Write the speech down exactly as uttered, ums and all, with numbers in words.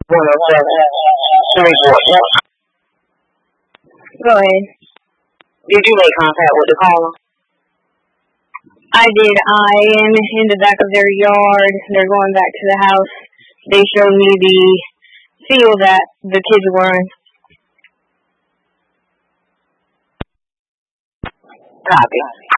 one oh seven, three four four. Go ahead. Did you make contact with the caller? I did. I am in the back of their yard. They're going back to the house. They showed me the field that the kids were in. Copy.